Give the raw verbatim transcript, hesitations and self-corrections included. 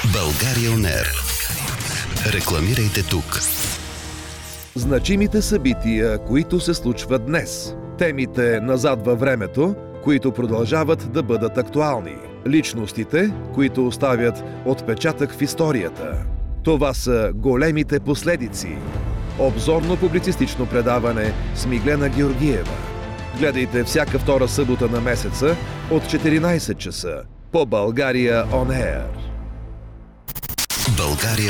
България он ер. Рекламирайте тук. Значимите събития, които се случват днес. Темите назад във времето, които продължават да бъдат актуални. Личностите, които оставят отпечатък в историята. Това са големите последици. Обзорно-публицистично предаване с Миглена Георгиева. Гледайте всяка втора събота на месеца от четиринайсет часа по България он ер. България